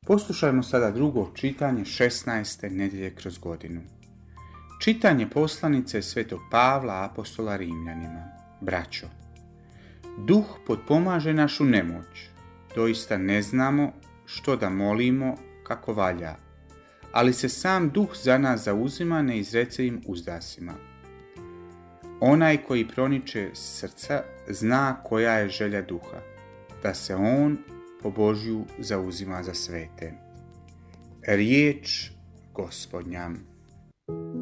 Poslušajmo sada drugo čitanje 16. nedjelje kroz godinu. Čitanje poslanice Svetog Pavla apostola Rimljanima. Braćo, Duh potpomaže našu nemoć. Doista ne znamo što da molimo kako valja, ali se sam Duh za nas zauzima neizrecivim uzdasima. Onaj koji proniče srca zna koja je želja Duha, da se on po Božju zauzima za svete. Riječ Gospodnja.